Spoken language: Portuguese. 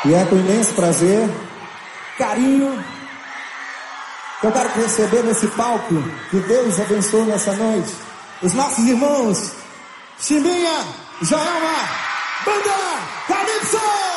E é com imenso prazer, carinho, que eu quero receber nesse palco, que Deus abençoe nessa noite, os nossos irmãos Chimbinha, Joelma, Banda Calypso!